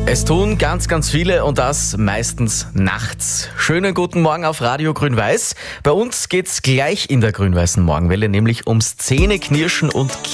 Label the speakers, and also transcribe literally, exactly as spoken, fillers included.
Speaker 1: Es tun ganz, ganz viele und das meistens nachts. Schönen guten Morgen auf Radio Grün-Weiß. Bei uns geht's gleich in der grün-weißen Morgenwelle, nämlich ums Zähneknirschen und